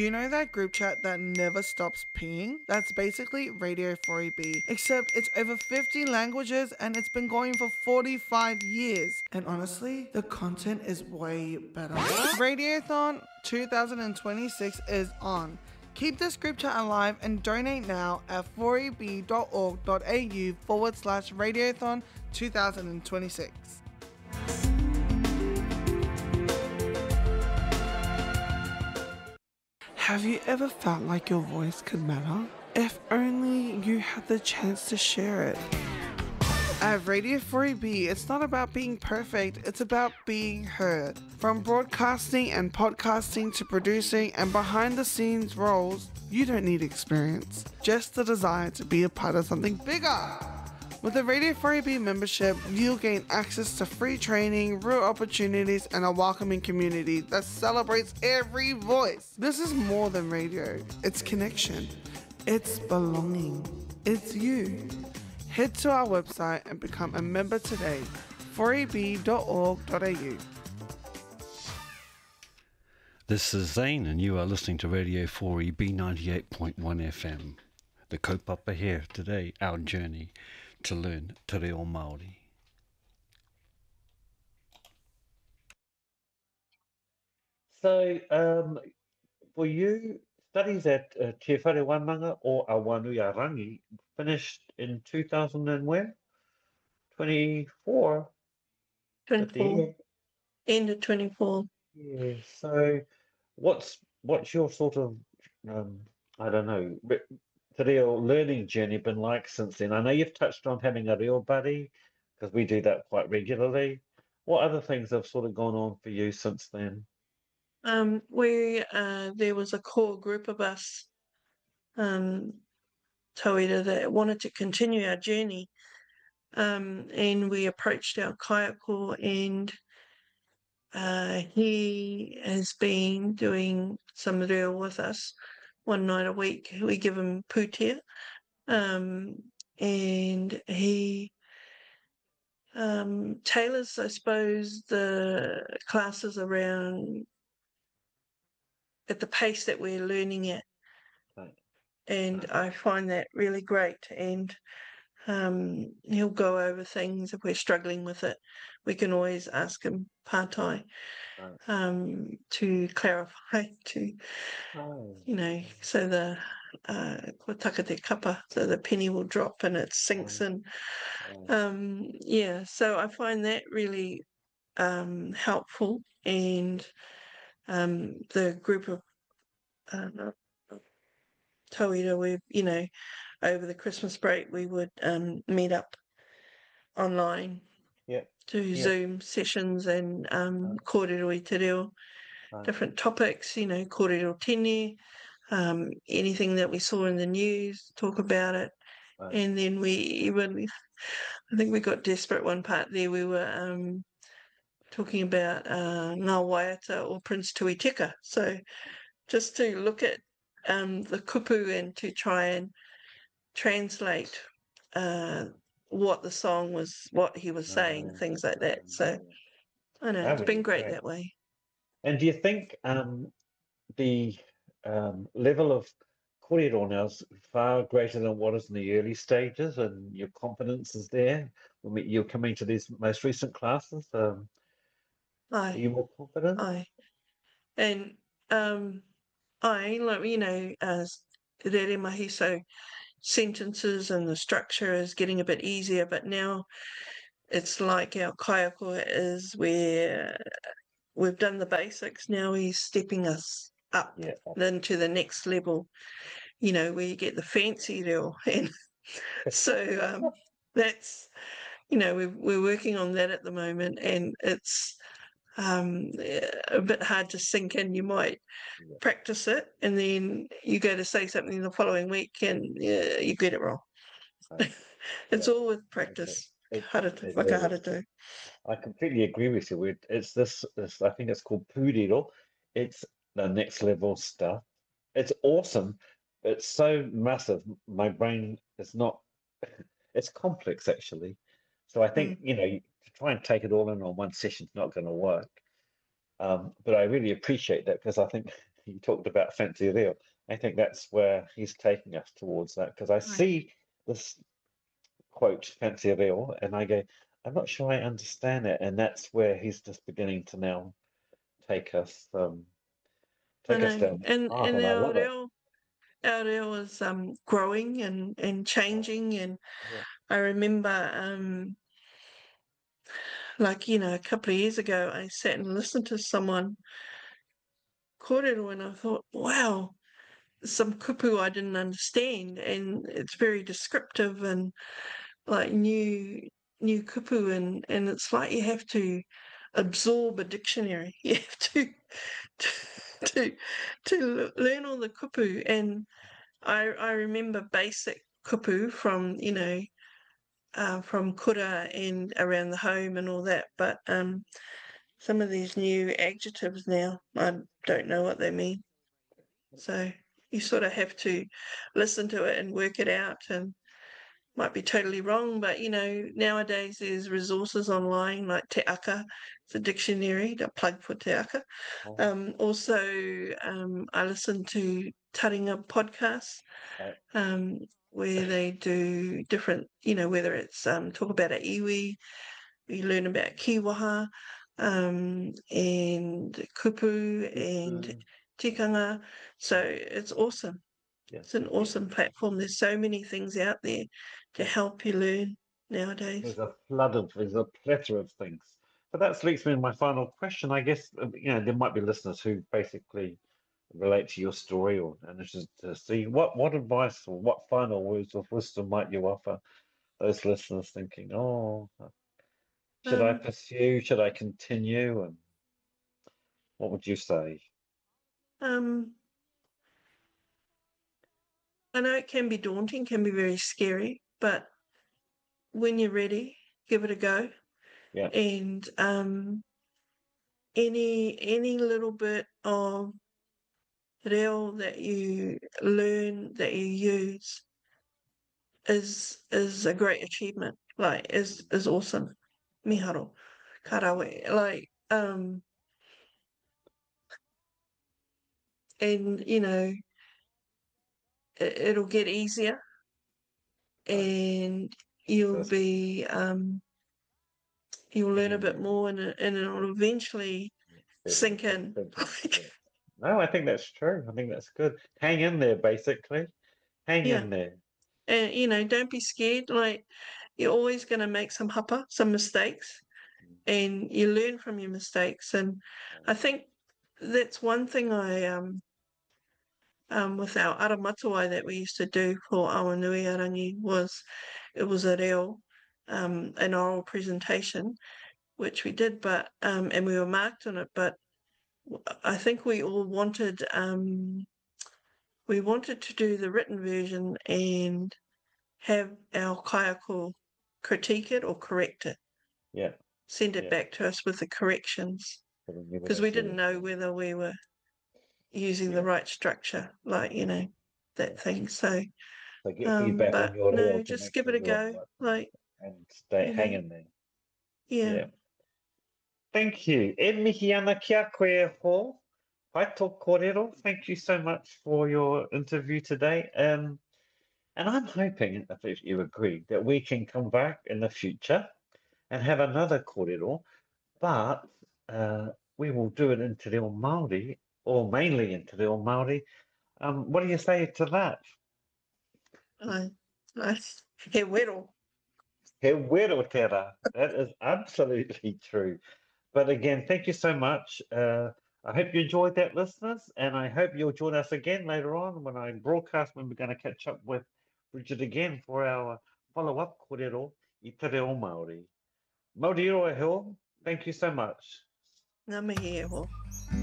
You know that group chat that never stops pinging? That's basically Radio 4EB, except it's over 50 languages and it's been going for 45 years. And honestly, the content is way better. Radiothon 2026 is on. Keep this group chat alive and donate now at 4eb.org.au/Radiothon 2026. Have you ever felt like your voice could matter? If only you had the chance to share it. At Radio 4EB, it's not about being perfect, it's about being heard. From broadcasting and podcasting to producing and behind the scenes roles, you don't need experience, just the desire to be a part of something bigger. With a Radio 4EB membership, you'll gain access to free training, real opportunities, and a welcoming community that celebrates every voice. This is more than radio. It's connection. It's belonging. It's you. Head to our website and become a member today. 4eb.org.au. This is Zane, and you are listening to Radio 4EB 98.1 FM. The kaupapa here today, our journey to learn Te Reo Māori. So, for you, studies at Te Whare Wānanga or Awanuia Rangi finished in 2000 and when? 24? 24. End of 24. Yeah, so what's your sort of, I don't know, Te Reo learning journey been like since then? I know you've touched on having a Reo buddy, because we do that quite regularly. What other things have sort of gone on for you since then? There was a core group of us, tauira, that wanted to continue our journey, and we approached our kaiako, and he has been doing some reo with us one night a week. We give him pūtea, and he tailors, I suppose, the classes around at the pace that we're learning at. Right. And I find that really great. And he'll go over things if we're struggling with it. We can always ask him pātai to clarify, so the ko taka te kapa, so the penny will drop and it sinks in. So I find that really helpful, and the group of tauira, we, over the Christmas break, we would meet up online, do Zoom sessions and kōrero I te reo, different topics, kōrero tene, anything that we saw in the news, talk about it. And then I think we got desperate one part there. We were talking about Ngā Waiata or Prince Tuiteka. So just to look at the kupu and to try and translate what the song was, what he was saying, things like that. So I know it's been great that way. And do you think the level of kōrero now is far greater than what is in the early stages, and your confidence is there when you're coming to these most recent classes? Are you more confident? And as rere mahi, so sentences and the structure is getting a bit easier, but now it's like our kaiako is where we've done the basics. Now he's stepping us up into the next level, where you get the fancy reo. And so that's, we're working on that at the moment, and it's a bit hard to sink in. You might practice it, and then you go to say something the following week, and you get it wrong. It's all with practice. Whakaharatu. I completely agree with you. It's this, I think it's called pūrero. It's the next level stuff. It's awesome. It's so massive. My brain is not, it's complex actually. So I think, to try and take it all in on one session is not going to work. But I really appreciate that, because I think you talked about fancy reo. I think that's where he's taking us towards that, because I see this quote fancy reo and I go, I'm not sure I understand it, and that's where he's just beginning to now take us down And and I love it. Our reo is growing and changing, and I remember like, you know, a couple of years ago, I sat and listened to someone kōrero, and I thought, wow, some kupu I didn't understand, and it's very descriptive and like new kupu, and it's like you have to absorb a dictionary. You have to to learn all the kupu, and I remember basic kupu from, you know, from kura and around the home and all that, but some of these new adjectives now, I don't know what they mean. So you sort of have to listen to it and work it out, and might be totally wrong, but you know, nowadays there's resources online like Te Aka, it's a dictionary, the plug for Te Aka. Also, I listen to Taringa podcasts, where they do different, you know, whether it's talk about a iwi, you learn about kiwaha, and kupu and tikanga. So it's awesome. It's an awesome platform. There's so many things out there to help you learn nowadays. There's a plethora of things. But that leads me to my final question. I guess, you know, there might be listeners who basically relate to your story or interested to see what advice or what final words of wisdom might you offer those listeners thinking, oh, should I pursue? Should I continue? And what would you say? I know it can be daunting, can be very scary, but when you're ready, give it a go. Yeah. And any little bit of reo that you learn, that you use, is a great achievement. Like is awesome. Miharo, karawe. Like and you know, it'll get easier, and you'll be you'll learn a bit more, and it'll eventually sink in. No, I think that's true. I think that's good. Hang in there, basically. Hang in there. And you know, don't be scared. Like you're always going to make some hapa, some mistakes, and you learn from your mistakes. And I think that's one thing I with our aramatua that we used to do for Awanui Arangi was it was a reo, an oral presentation, which we did, but and we were marked on it. But I think we all wanted to do the written version and have our kaiako critique it or correct it. Yeah. Send it back to us with the corrections, because we didn't know whether we were using the right structure, like, you know, that thing. So get feedback on your no, just give it a go. Like, and stay hanging there. Yeah. Thank you. E mihi ana kia koe ho. Paito kōrero. Thank you so much for your interview today. And I'm hoping, if you agree, that we can come back in the future and have another kōrero, but we will do it in Te Reo Māori, or mainly in Te Reo Māori. What do you say to that? He wero. He wero tera. That is absolutely true. But again, thank you so much. I hope you enjoyed that, listeners, and I hope you'll join us again later on when I broadcast, when we're going to catch up with Bridget again for our follow-up kōrero i Te Reo Māori. Mauri iroa e ho. Thank you so much. Ngā mihi e ho.